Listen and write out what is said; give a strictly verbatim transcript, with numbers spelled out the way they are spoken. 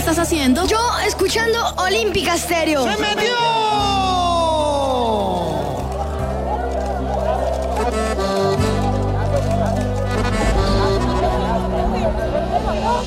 estás haciendo? Yo escuchando Olímpica Stereo. ¡Se metió!